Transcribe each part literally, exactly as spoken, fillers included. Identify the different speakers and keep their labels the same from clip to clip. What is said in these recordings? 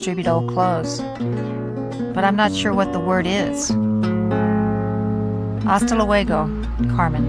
Speaker 1: distribute old clothes, but I'm not sure what the word is. Hasta luego, Carmen.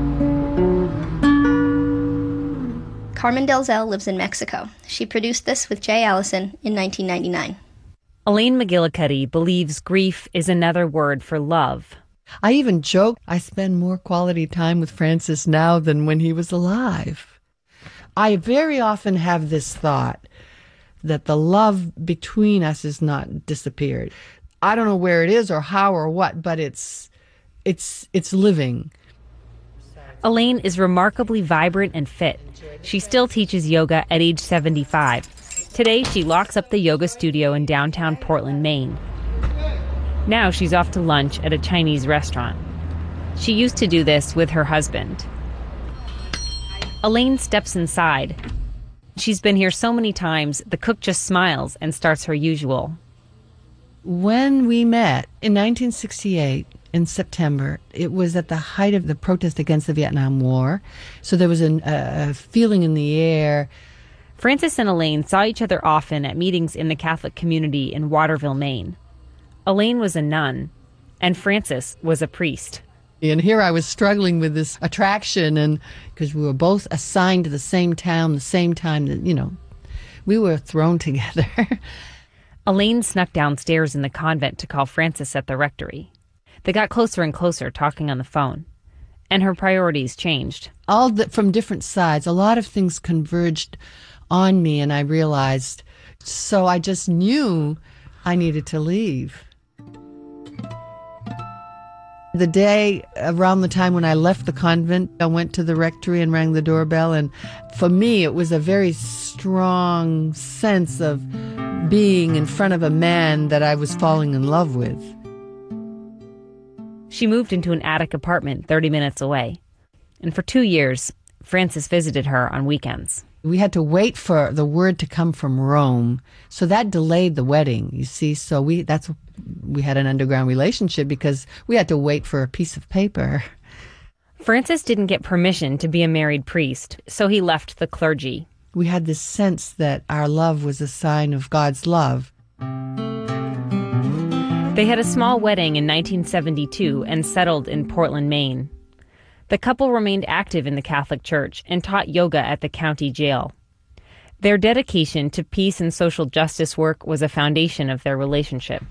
Speaker 2: Carmen Delzell lives in Mexico. She produced this with Jay Allison in nineteen ninety-nine.
Speaker 3: Elaine McGillicuddy believes grief is another word for love.
Speaker 4: I even joke I spend more quality time with Francis now than when he was alive. I very often have this thought that the love between us is not disappeared. I don't know where it is or how or what, but it's it's it's living.
Speaker 3: Elaine is remarkably vibrant and fit. She still teaches yoga at age seventy-five. Today, she locks up the yoga studio in downtown Portland, Maine. Now she's off to lunch at a Chinese restaurant. She used to do this with her husband. Elaine steps inside. She's been here so many times, the cook just smiles and starts her usual.
Speaker 4: When we met in nineteen sixty-eight, in September, it was at the height of the protest against the Vietnam War. So there was an, a feeling in the air.
Speaker 3: Francis and Elaine saw each other often at meetings in the Catholic community in Waterville, Maine. Elaine was a nun, and Francis was a priest.
Speaker 4: And here I was struggling with this attraction, and because we were both assigned to the same town, the same time, that, you know, we were thrown together.
Speaker 3: Elaine snuck downstairs in the convent to call Francis at the rectory. They got closer and closer, talking on the phone, and her priorities changed.
Speaker 4: All the, from different sides, a lot of things converged on me, and I realized, so I just knew I needed to leave. The day around the time when I left the convent, I went to the rectory and rang the doorbell, and for me it was a very strong sense of being in front of a man that I was falling in love with.
Speaker 3: She moved into an attic apartment thirty minutes away, and for two years, Francis visited her on weekends.
Speaker 4: We had to wait for the word to come from Rome, so that delayed the wedding, you see. So we that's we had an underground relationship because we had to wait for a piece of paper.
Speaker 3: Francis didn't get permission to be a married priest, so he left the clergy.
Speaker 4: We had this sense that our love was a sign of God's love.
Speaker 3: They had a small wedding in nineteen seventy-two and settled in Portland, Maine. The couple remained active in the Catholic Church and taught yoga at the county jail. Their dedication to peace and social justice work was a foundation of their relationship.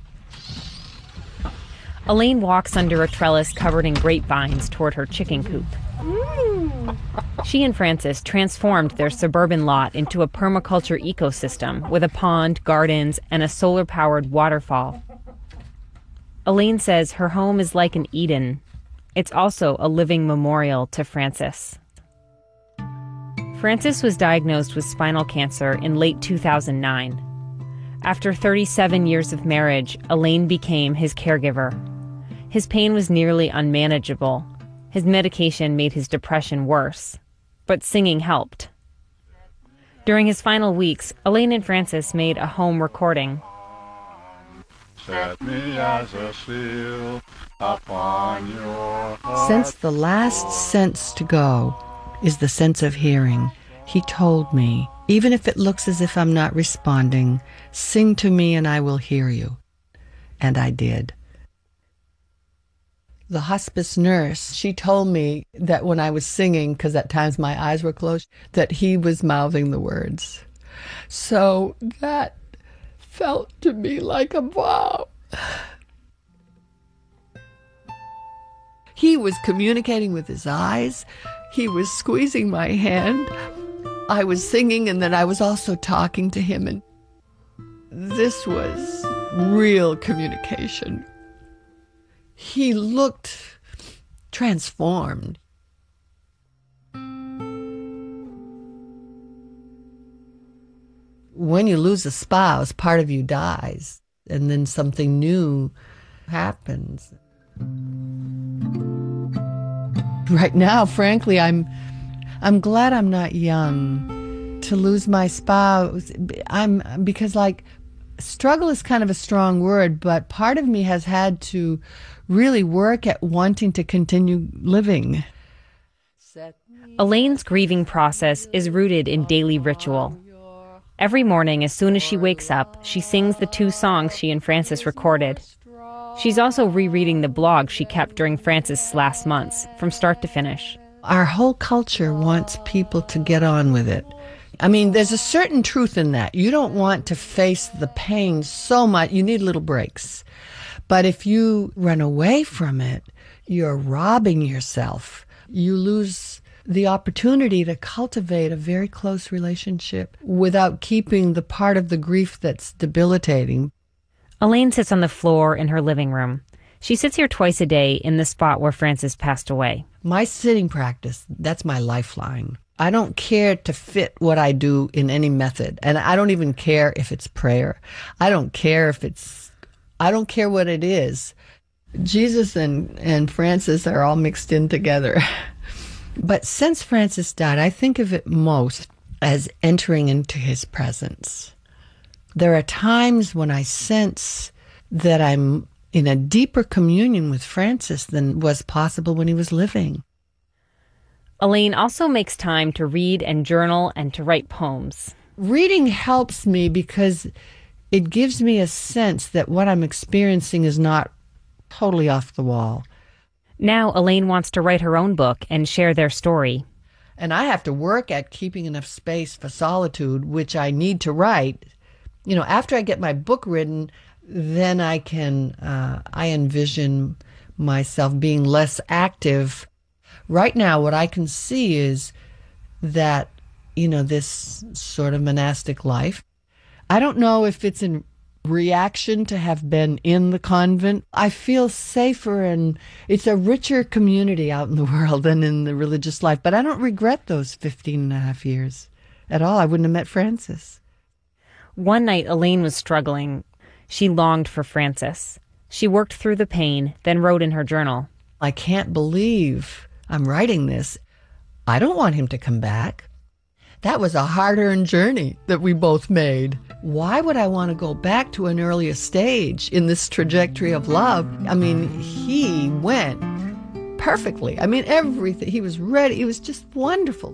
Speaker 3: Elaine walks under a trellis covered in grapevines toward her chicken coop. She and Francis transformed their suburban lot into a permaculture ecosystem with a pond, gardens, and a solar-powered waterfall. Elaine says her home is like an Eden. It's also a living memorial to Francis. Francis was diagnosed with spinal cancer in late two thousand nine. After thirty-seven years of marriage, Elaine became his caregiver. His pain was nearly unmanageable. His medication made his depression worse, but singing helped. During his final weeks, Elaine and Francis made a home recording.
Speaker 5: Set me as a seal upon your heart.
Speaker 4: Since the last sense to go is the sense of hearing, he told me, even if it looks as if I'm not responding, sing to me and I will hear you. And I did. The hospice nurse, she told me that when I was singing, because at times my eyes were closed, that he was mouthing the words. So that felt to me like a vow. He was communicating with his eyes. He was squeezing my hand. I was singing, and then I was also talking to him, and this was real communication. He looked transformed. When you lose a spouse, part of you dies, and then something new happens. Right now, frankly, I'm I'm glad I'm not young to lose my spouse. I'm because like struggle is kind of a strong word, but part of me has had to really work at wanting to continue living.
Speaker 3: Elaine's grieving process is rooted in daily ritual. Every morning, as soon as she wakes up, she sings the two songs she and Francis recorded. She's also rereading the blog she kept during Francis' last months, from start to finish.
Speaker 4: Our whole culture wants people to get on with it. I mean, there's a certain truth in that. You don't want to face the pain so much. You need little breaks. But if you run away from it, you're robbing yourself. You lose the opportunity to cultivate a very close relationship without keeping the part of the grief that's debilitating.
Speaker 3: Elaine sits on the floor in her living room. She sits here twice a day in the spot where Francis passed away.
Speaker 4: My sitting practice, that's my lifeline. I don't care to fit what I do in any method. And I don't even care if it's prayer. I don't care if it's, I don't care what it is. Jesus and, and Francis are all mixed in together. But since Francis died, I think of it most as entering into his presence. There are times when I sense that I'm in a deeper communion with Francis than was possible when he was living.
Speaker 3: Elaine also makes time to read and journal and to write poems.
Speaker 4: Reading helps me because it gives me a sense that what I'm experiencing is not totally off the wall.
Speaker 3: Now Elaine wants to write her own book and share their story.
Speaker 4: And I have to work at keeping enough space for solitude, which I need to write. You know, after I get my book written, then I can, uh, I envision myself being less active. Right now, what I can see is that, you know, this sort of monastic life, I don't know if it's in reaction to have been in the convent. I feel safer, and it's a richer community out in the world than in the religious life. But I don't regret those fifteen and a half years at all. I wouldn't have met Francis.
Speaker 3: One night, Elaine was struggling. She longed for Francis. She worked through the pain, then wrote in her journal.
Speaker 4: I can't believe I'm writing this. I don't want him to come back. That was a hard-earned journey that we both made. Why would I want to go back to an earlier stage in this trajectory of love? I mean, he went perfectly. I mean, everything. He was ready. It was just wonderful.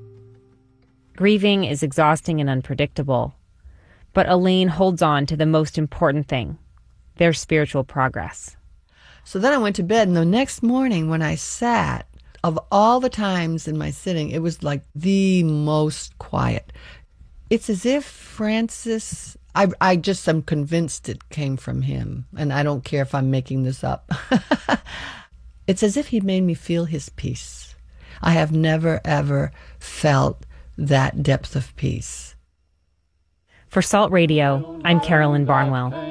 Speaker 3: Grieving is exhausting and unpredictable. But Elaine holds on to the most important thing, their spiritual progress.
Speaker 4: So then I went to bed, and the next morning when I sat, of all the times in my sitting, it was like the most quiet. It's as if Francis, I, I just am convinced it came from him, and I don't care if I'm making this up. It's as if he made me feel his peace. I have never, ever felt that depth of peace.
Speaker 3: For Salt Radio, I'm Carolyn Barnwell.